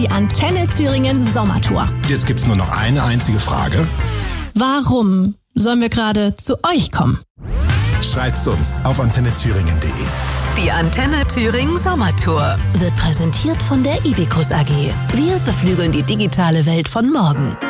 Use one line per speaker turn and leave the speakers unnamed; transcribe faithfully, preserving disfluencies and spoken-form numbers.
die Antenne Thüringen Sommertour.
Jetzt gibt's nur noch eine einzige Frage.
Warum sollen wir gerade zu euch kommen?
Schreibt's uns auf antenne thüringen punkt de.
Die Antenne Thüringen Sommertour wird präsentiert von der Ibicus A G. Wir beflügeln die digitale Welt von morgen.